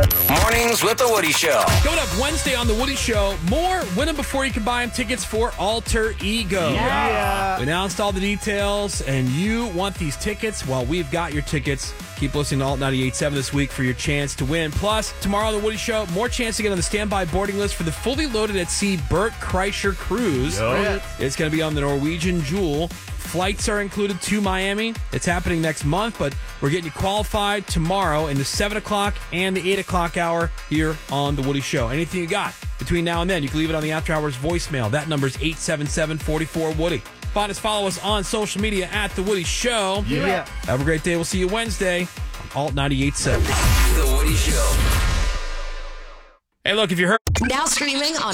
Mornings with the Woody Show. Coming up Wednesday on the Woody Show, more Win Them Before You Can Buy Them tickets for Alter Ego. Yeah. We announced all the details, and you want these tickets? Well, we've got your tickets. Keep listening to Alt 98.7 this week for your chance to win. Plus, tomorrow on the Woody Show, more chance to get on the standby boarding list for the fully loaded at sea Bert Kreischer cruise. It's going to be on the Norwegian Jewel. Flights are included to Miami. It's happening next month, but we're getting you qualified tomorrow in the 7 o'clock and the 8 o'clock hour here on The Woody Show. Anything you got between now and then, you can leave it on the After Hours voicemail. That number is 877-44-WOODY. Find us, follow us on social media at The Woody Show. Yeah. Have a great day. We'll see you Wednesday on Alt 98.7. The Woody Show. Hey, look, if you heard... Now streaming on